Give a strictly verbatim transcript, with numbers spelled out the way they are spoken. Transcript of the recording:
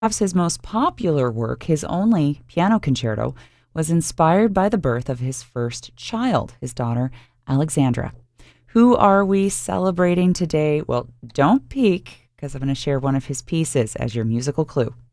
Perhaps his most popular work, his only piano concerto, was inspired by the birth of his first child, his daughter, Alexandra. Who are we celebrating today? Well, don't peek, because I'm going to share one of his pieces as your musical clue.